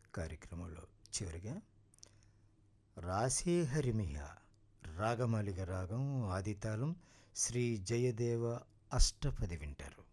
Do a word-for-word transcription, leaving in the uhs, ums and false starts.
కార్యక్రమంలో చివరిగా రాసే హరిమిహ రాగమాలిక రాగం ఆదితాళం శ్రీ జయదేవ అష్టపది వింటారు.